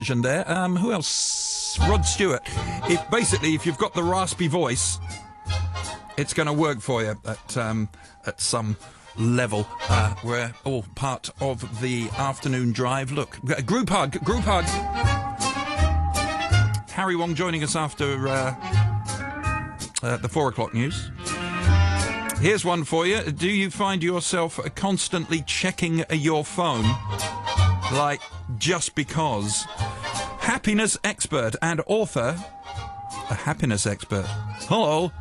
there. Who else? Rod Stewart. If you've got the raspy voice, it's going to work for you at some level. We're all part of the afternoon drive. Look, group hug. Harry Wong joining us after the 4 o'clock news. Here's one for you. Do you find yourself constantly checking your phone? Like, just because? Happiness expert and author. A happiness expert. Hello.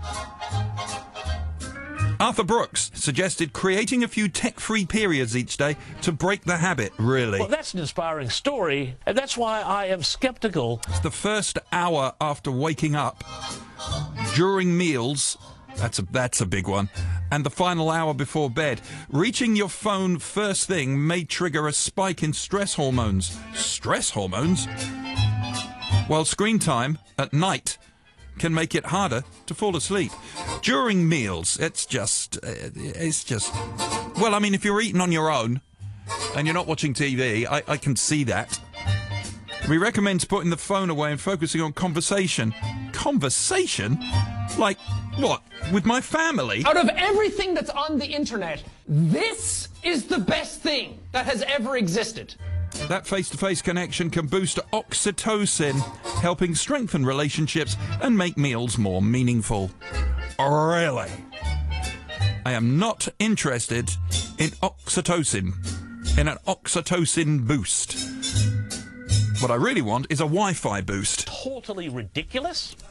Arthur Brooks suggested creating a few tech-free periods each day to break the habit. Really? Well, that's an inspiring story, and that's why I am sceptical. It's the first hour after waking up, during meals. That's a big one. And the final hour before bed. Reaching your phone first thing may trigger a spike in stress hormones. Stress hormones? While screen time at night can make it harder to fall asleep. During meals, it's just... Well, I mean, if you're eating on your own and you're not watching TV, I can see that. We recommend putting the phone away and focusing on conversation. Conversation? Like, what? With my family? Out of everything that's on the internet, this is the best thing that has ever existed. That face-to-face connection can boost oxytocin, helping strengthen relationships and make meals more meaningful. Really? I am not interested in oxytocin, in an oxytocin boost. What I really want is a Wi-Fi boost. Totally ridiculous.